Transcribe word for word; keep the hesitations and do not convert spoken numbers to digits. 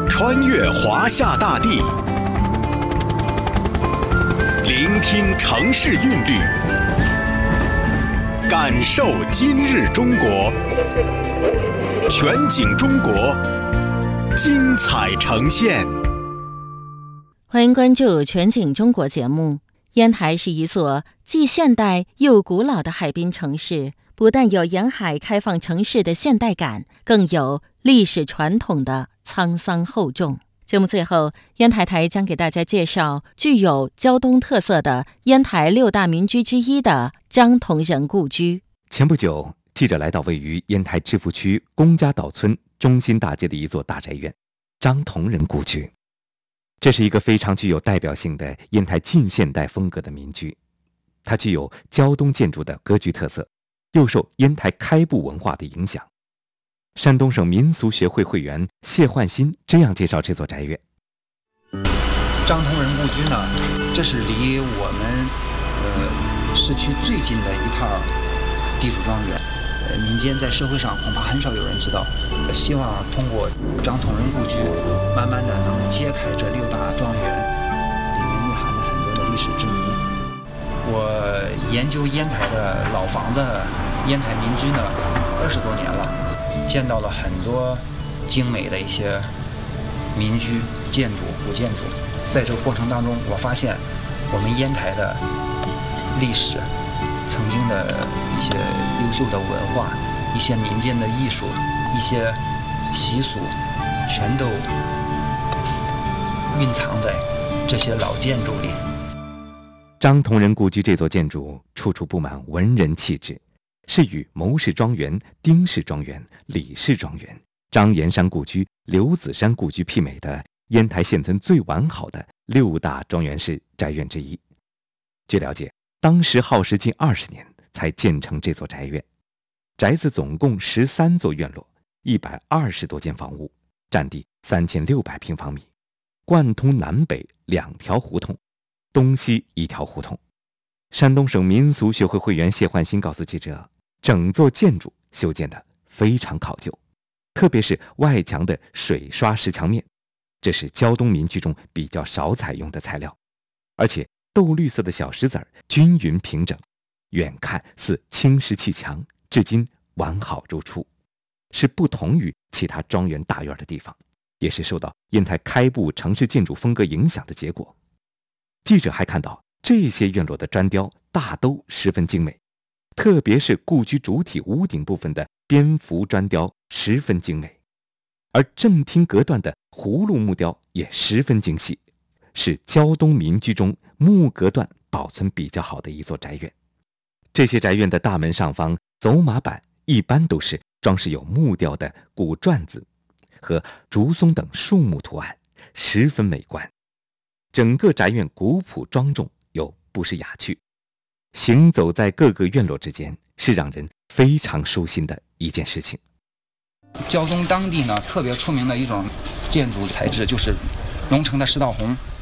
穿越华夏大地，聆听城市韵律，感受今日中国。全景中国，精彩呈现。 欢迎关注全景中国节目。烟台是一座既现代又古老的海滨城市，不但有沿海开放城市的现代感，更有历史传统的沧桑厚重。节目最后，烟台台将给大家介绍具有胶东特色的烟台六大民居之一的张同仁故居。 前不久，记者来到位于烟台芝罘区龚家岛村中心大街的一座大宅院——张同仁故居。这是一个非常具有代表性的烟台近现代风格的民居，它具有胶东建筑的格局特色，又受烟台开埠文化的影响。山东省民俗学会会员谢焕新这样介绍这座宅院： 张同仁故居呢，这是离我们呃市区最近的一套地主庄园。呃，民间在社会上恐怕很少有人知道。呃、希望通过张同仁故居，慢慢的能揭开这六大庄园里面蕴含的很多的历史之谜。我研究烟台的老房子、烟台民居呢，二十多年了，见到了很多精美的一些民居建筑、古建筑。在这个过程当中，我发现我们烟台的历史、曾经的一些优秀的文化、一些民间的艺术、一些习俗，全都蕴藏在这些老建筑里。 张同仁故居这座建筑处处布满文人气质，是与牟氏庄园、丁氏庄园、李氏庄园、张岩山故居、刘子山故居媲美的烟台现存最完好的六大庄园式宅院之一。据了解，当时耗时近二十年才建成这座宅院。宅子总共十三座院落，一百二十多间房屋，占地三千六百平方米，贯通南北两条胡同，东西一条胡同。山东省民俗学会会员谢焕新告诉记者，整座建筑修建得非常考究，特别是外墙的水刷石墙面，这是胶东民居中比较少采用的材料，而且豆绿色的小石子儿均匀平整，远看似青石砌墙，至今完好如初，是不同于其他庄园大院的地方，也是受到烟台开埠城市建筑风格影响的结果。记者还看到这些院落的砖雕大都十分精美，特别是故居主体屋顶部分的蝙蝠砖雕十分精美，而正厅隔断的葫芦木雕也十分精细，是胶东民居中木隔断保存比较好的一座宅院。这些宅院的大门上方走马板一般都是装饰有木雕的古篆字和竹松等树木图案，十分美观。整个宅院古朴庄重又不失雅趣，行走在各个院落之间是让人非常舒心的一件事情。 胶东当地呢特别出名的一种建筑材质就是龙城的石道红，